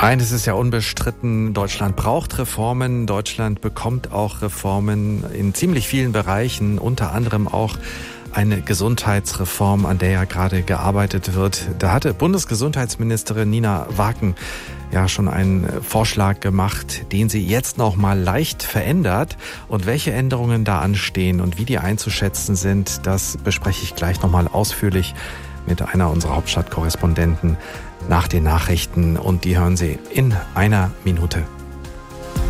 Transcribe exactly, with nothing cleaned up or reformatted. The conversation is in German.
Eines ist ja unbestritten, Deutschland braucht Reformen. Deutschland bekommt auch Reformen in ziemlich vielen Bereichen, unter anderem auch eine Gesundheitsreform, an der ja gerade gearbeitet wird. Da hatte Bundesgesundheitsministerin Nina Waken ja schon einen Vorschlag gemacht, den sie jetzt noch mal leicht verändert. Und welche Änderungen da anstehen und wie die einzuschätzen sind, das bespreche ich gleich noch mal ausführlich mit einer unserer Hauptstadtkorrespondenten nach den Nachrichten. Und die hören Sie in einer Minute.